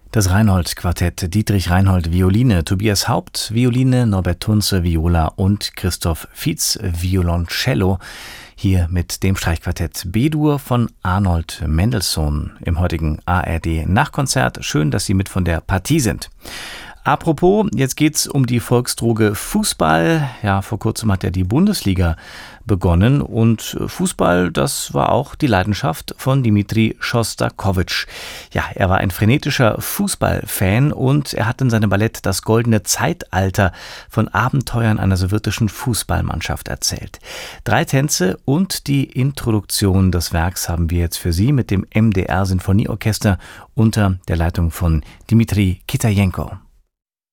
Das Reinhold-Quartett, Dietrich Reinhold Violine, Tobias Haupt Violine, Norbert Tunze Viola und Christoph Fietz Violoncello. Hier mit dem Streichquartett B-Dur von Arnold Mendelssohn im heutigen ARD-Nachkonzert. Schön, dass Sie mit von der Partie sind. Apropos, jetzt geht's um die Volksdroge Fußball. Ja, vor kurzem hat ja die Bundesliga begonnen und Fußball, das war auch die Leidenschaft von Dimitri Schostakowitsch. Ja, er war ein frenetischer Fußballfan und er hat in seinem Ballett das goldene Zeitalter von Abenteuern einer sowjetischen Fußballmannschaft erzählt. 3 Tänze und die Introduktion des Werks haben wir jetzt für Sie mit dem MDR Sinfonieorchester unter der Leitung von Dmitri Kitajenko.